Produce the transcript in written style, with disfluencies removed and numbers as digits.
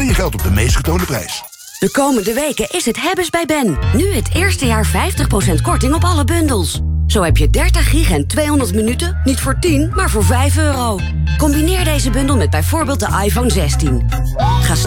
je geld op de meest getoonde prijs. De komende weken is het hebben's bij Ben. Nu het eerste jaar 50% korting op alle bundels. Zo heb je 30 gig en 200 minuten, niet voor 10, maar voor €5. Combineer deze bundel met bijvoorbeeld de iPhone 16. Ga snel